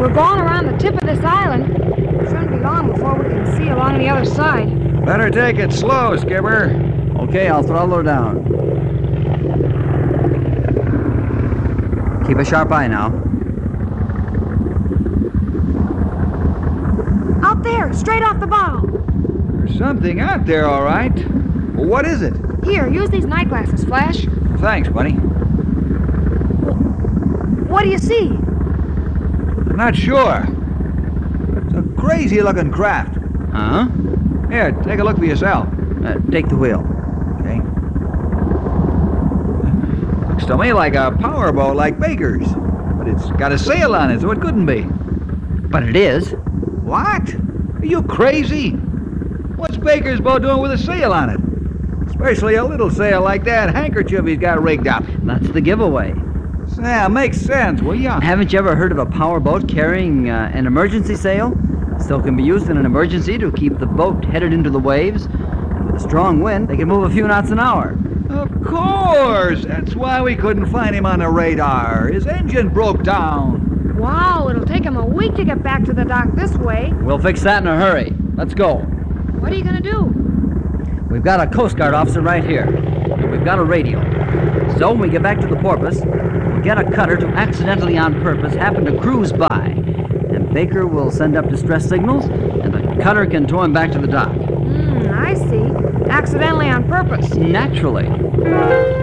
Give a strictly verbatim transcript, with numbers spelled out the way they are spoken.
We're going around the tip of this island. Shouldn't be long before we can see along the other side. Better take it slow, Skipper. Okay, I'll throttle her down. Keep a sharp eye now. Out there, straight off the bow. There's something out there, all right. Well, what is it? Here, use these night glasses, Flash. Thanks, buddy. What do you see? I'm not sure. It's a crazy-looking craft. Uh-huh. Here, take a look for yourself. Uh, take the wheel. Okay. Looks to me like a powerboat like Baker's. But it's got a sail on it, so it couldn't be. But it is. What? Are you crazy? What's Baker's boat doing with a sail on it? Especially a little sail like that handkerchief he's got rigged up. That's the giveaway. Yeah, makes sense, will ya? Haven't you ever heard of a powerboat carrying uh, an emergency sail? Still can be used in an emergency to keep the boat headed into the waves. And with a strong wind, they can move a few knots an hour. Of course! That's why we couldn't find him on the radar. His engine broke down. Wow, it'll take him a week to get back to the dock this way. We'll fix that in a hurry. Let's go. What are you going to do? We've got a Coast Guard officer right here. And we've got a radio. So when we get back to the Porpoise, we'll get a cutter to accidentally on purpose happen to cruise by. And Baker will send up distress signals, and the cutter can tow him back to the dock. Hmm, I see. Accidentally on purpose. Naturally.